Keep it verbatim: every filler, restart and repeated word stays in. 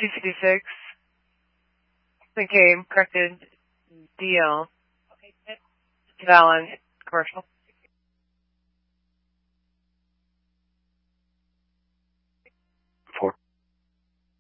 two sixty-six. Okay, corrected D L. Valid commercial.